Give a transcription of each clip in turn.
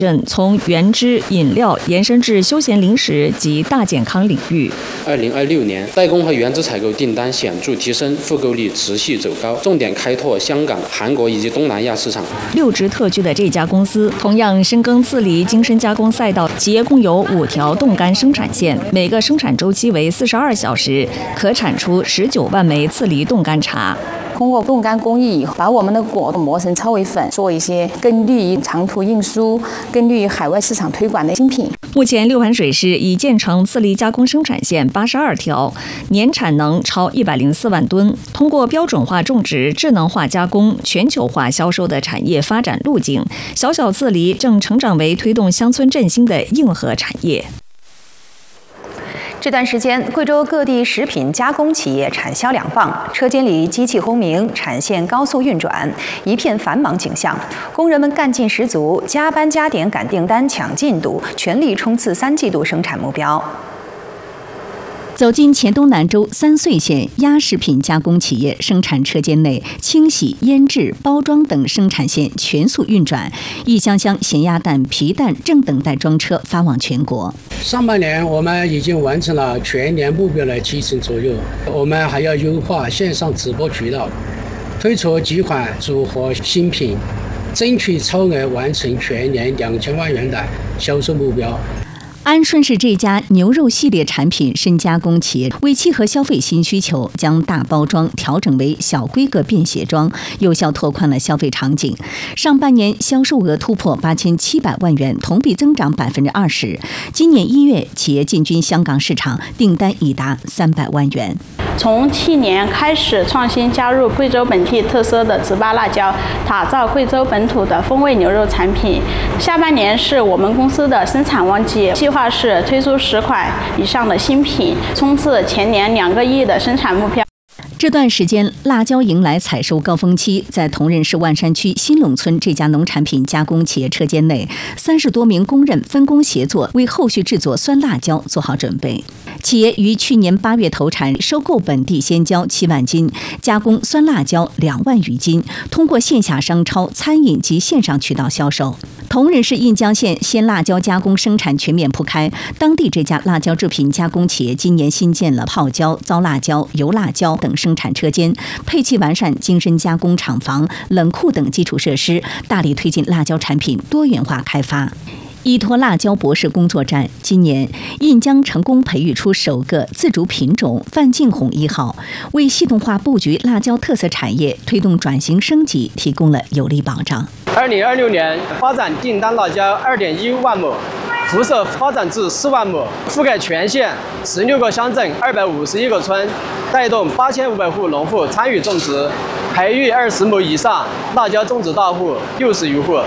从原汁饮料延伸至休闲零食及大健康领域。 2026年，代工和原汁采购订单显著提升，复购率持续走高，重点开拓香港、韩国以及东南亚市场。 六直特区的这家公司同样深耕次梨精深加工赛道，企业共有5条冻干生产线，每个生产周期为42小时，可产出19万枚次梨冻干茶。 通过冻干工艺以后，把我们的果磨成超微粉，做一些更利于长途运输、更利于海外市场推广的新品。 目前六盘水市已建成次梨加工生产线82条，年产能超104万吨。通过标准化种植、智能化加工、全球化销售的产业发展路径，小小次梨正成长为推动乡村振兴的硬核产业。 这段时间，贵州各地食品加工企业产销两旺，车间里机器轰鸣，产线高速运转，一片繁忙景象。工人们干劲十足，加班加点赶订单、抢进度，全力冲刺3季度生产目标。 走进黔东南州3穗县鸭食品加工企业生产车间内，清洗、腌制、包装等生产线全速运转，一箱箱咸鸭蛋、皮蛋正等待装车发往全国。 上半年我们已经完成了全年目标的70%左右，我们还要优化线上直播渠道，推出几款组合新品，争取超额完成全年2000万元的销售目标。 安顺市这家牛肉系列产品深加工企业，为契合消费新需求，将大包装调整为小规格便携装，有效拓宽了消费场景。上半年销售额突破8700万元，同比增长20%。今年1月，企业进军香港市场，订单已达300万元。 从去年开始创新加入贵州本地特色的糍粑辣椒，打造贵州本土的风味牛肉产品。下半年是我们公司的生产旺季，计划是推出10款以上的新品，冲刺全年2个亿的生产目标。 这段时间，辣椒迎来采收高峰期，在铜仁市万山区新垄村这家农产品加工企业车间内，30多名工人分工协作，为后续制作酸辣椒做好准备。企业于去年8月投产，收购本地鲜椒7万斤，加工酸辣椒2万余斤，通过线下商超、餐饮及线上渠道销售。铜仁市印江县鲜辣椒加工生产全面铺开，当地这家辣椒制品加工企业今年新建了泡椒、糟辣椒、油辣椒等生产车间，配齐完善精深加工厂房、冷库等基础设施，大力推进辣椒产品多元化开发。依托辣椒博士工作站，今年印江成功培育出首个自主品种范进红1号，为系统化布局辣椒特色产业、推动转型升级提供了有力保障。 2026年发展订单辣椒2.1万亩，辐射发展至4万亩，覆盖全县16个乡镇251个村，带动8500户农户参与种植，培育20亩以上辣椒种植大户60余户。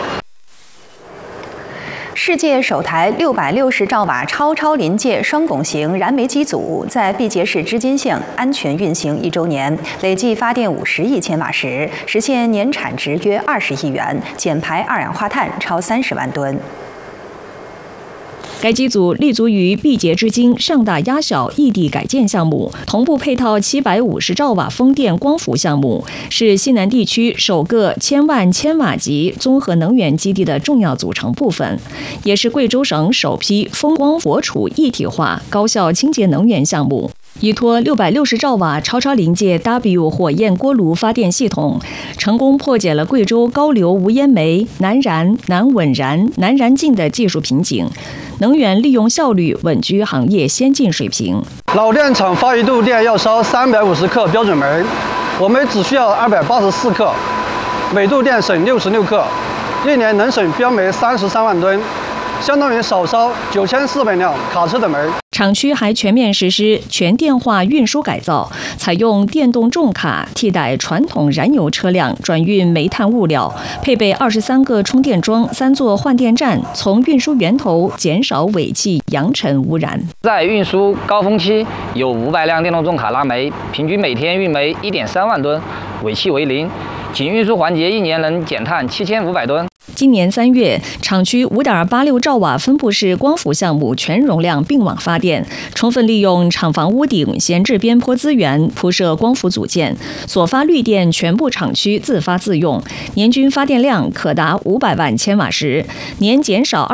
世界首台660兆瓦超临界双拱形燃煤机组在毕节市织金县安全运行1周年，累计发电50亿千瓦时，实现年产值约20亿元，减排二氧化碳超30万吨。 该机组立足于毕节织金上大压小异地改建项目，同步配套750兆瓦风电光伏项目，是西南地区首个1000万千瓦级综合能源基地的重要组成部分，也是贵州省首批风光火储一体化高效清洁能源项目。依托660兆瓦超临界 W 火焰锅炉发电系统，成功破解了贵州高流无烟煤难燃、难稳燃、难燃尽的技术瓶颈，能源利用效率稳居行业先进水平。 老电厂发一度电要烧350克标准煤，我们只需要284克，每度电省66克，一年能省标煤33万吨，相当于少烧9400辆卡车的煤。 厂区还全面实施全电化运输改造，采用电动重卡替代传统燃油车辆转运煤炭物料，配备23个充电桩、3座换电站，从运输源头减少尾气、扬尘污染。 在运输高峰期，有500辆电动重卡拉煤，平均每天运煤1.3万吨，尾气为0。仅运输环节1年能减碳7500吨。 今年3月，厂区5.86兆瓦分布式光伏项目全容量并网发电，充分利用厂房屋顶闲置边坡资源，铺设光伏组件，所发绿电全部厂区自发自用，年均发电量可达500万千瓦时，年减少